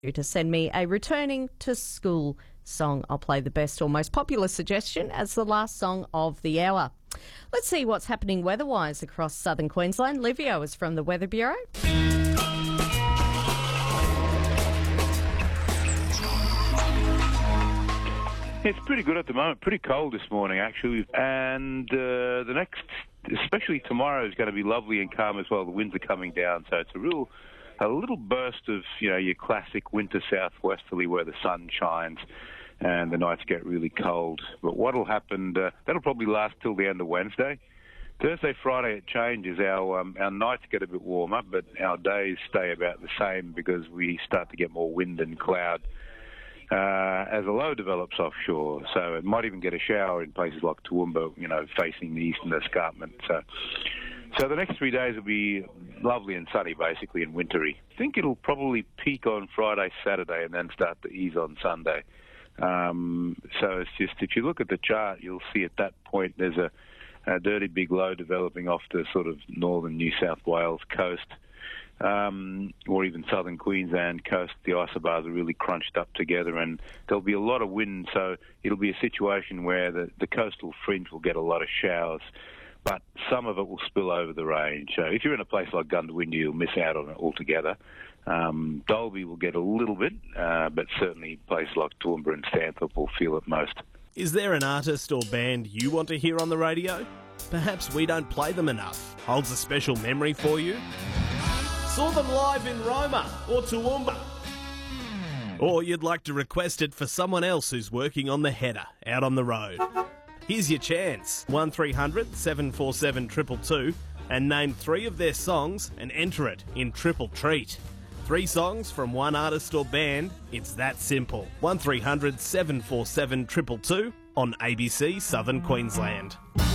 to send me a returning to school song. I'll play the best or most popular suggestion as the last song of the hour. Let's see what's happening weather-wise across southern Queensland. Livio is from the Weather Bureau. It's pretty good at the moment. Pretty cold this morning, actually. And the next, especially tomorrow, is going to be lovely and calm as well. The winds are coming down, so it's a little burst of, your classic winter southwesterly where the sun shines and the nights get really cold. But what'll happen, that'll probably last till the end of Wednesday. Thursday, Friday, it changes. Our nights get a bit warmer, but our days stay about the same because we start to get more wind and cloud as a low develops offshore. So it might even get a shower in places like Toowoomba, facing the eastern escarpment. So the next 3 days will be lovely and sunny, basically, and wintry. I think it'll probably peak on Friday, Saturday, and then start to ease on Sunday. So it's just, if you look at the chart, you'll see at that point there's a dirty big low developing off the sort of northern New South Wales coast, or even southern Queensland coast. The isobars are really crunched up together, and there'll be a lot of wind, so it'll be a situation where the coastal fringe will get a lot of showers, but some of it will spill over the range. So if you're in a place like Goondiwindi, you'll miss out on it altogether. Dalby will get a little bit, but certainly places like Toowoomba and Stanthorpe will feel it most. Is there an artist or band you want to hear on the radio? Perhaps we don't play them enough. Holds a special memory for you? Saw them live in Roma or Toowoomba? Or you'd like to request it for someone else who's working on the header out on the road? Here's your chance. 1300 747 222 and name 3 of their songs and enter it in Triple Treat. 3 songs from one artist or band. It's that simple. 1300 747 222 on ABC Southern Queensland.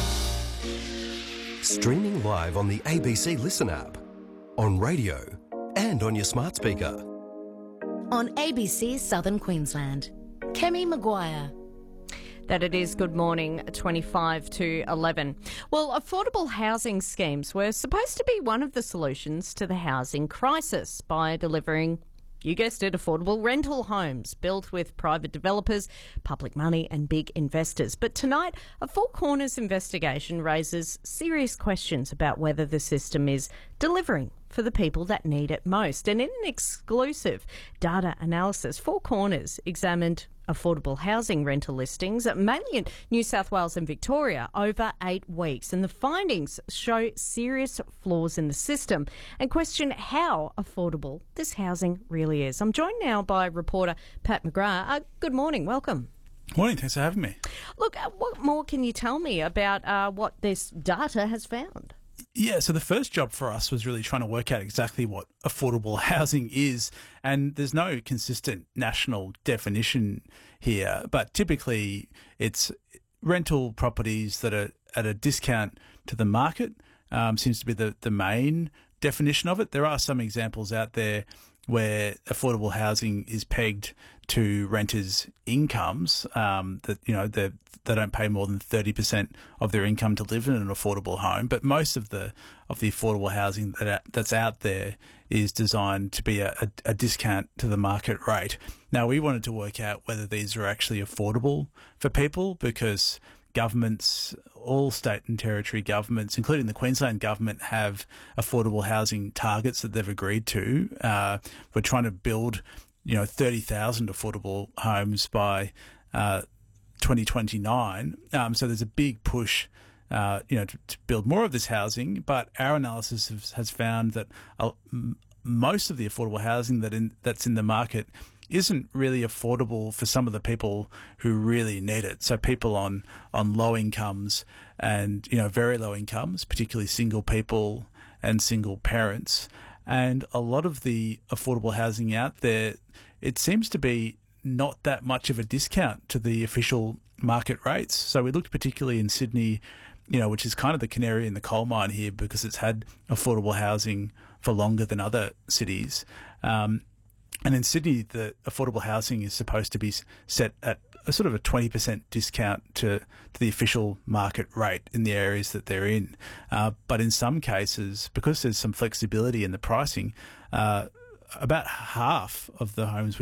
Streaming live on the ABC Listen app, on radio and on your smart speaker. On ABC Southern Queensland, Kemi Maguire. That it is. Good morning, 25 to 11. Well, affordable housing schemes were supposed to be one of the solutions to the housing crisis by delivering, you guessed it, affordable rental homes built with private developers, public money and big investors. But tonight, a Four Corners investigation raises serious questions about whether the system is delivering for the people that need it most. And in an exclusive data analysis, Four Corners examined affordable housing rental listings, mainly in New South Wales and Victoria, over 8 weeks. And the findings show serious flaws in the system and question how affordable this housing really is. I'm joined now by reporter Pat McGrath. Good morning. Welcome. Morning. Thanks for having me. Look, what more can you tell me about what this data has found? Yeah, so the first job for us was really trying to work out exactly what affordable housing is, and there's no consistent national definition here, but typically it's rental properties that are at a discount to the market, seems to be the main definition of it. There are some examples out there where affordable housing is pegged to renters' incomes, that they don't pay more than 30% of their income to live in an affordable home. But most of the affordable housing that's out there is designed to be a discount to the market rate. Now, we wanted to work out whether these are actually affordable for people, because governments, all state and territory governments, including the Queensland government, have affordable housing targets that they've agreed to. We're trying to build 30,000 affordable homes by 2029. So there's a big push, to build more of this housing. But our analysis has found that most of the affordable housing that's in the market isn't really affordable for some of the people who really need it. So people on low incomes and, very low incomes, particularly single people and single parents. And a lot of the affordable housing out there, it seems to be not that much of a discount to the official market rates. So we looked particularly in Sydney, which is kind of the canary in the coal mine here because it's had affordable housing for longer than other cities. And in Sydney, the affordable housing is supposed to be set at a sort of a 20% discount to the official market rate in the areas that they're in. But in some cases, because there's some flexibility in the pricing, about half of the homes